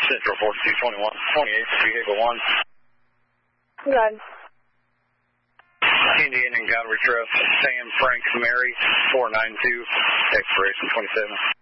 Central 4221, 28, vehicle 1. Good. Indian and Gallery Trust, Sam Frank Mary, 492, expiration 27.